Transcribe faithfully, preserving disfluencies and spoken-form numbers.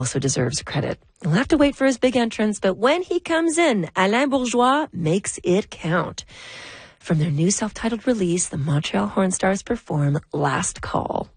also deserves credit. He'll have to wait for his big entrance, but when he comes in, Alain Bourgeois makes it count. From their new self-titled release, the Montreal Horn Stars perform Last Call.